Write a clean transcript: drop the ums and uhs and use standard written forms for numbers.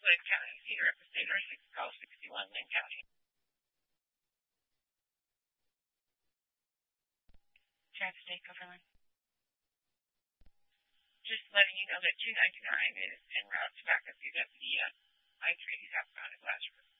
Lynn County, Senior Representator, 6 call 61, Lynn County. Travis State Overland. Just letting you know that 299 is en route to back up through the I-3 southbound at Lazarus.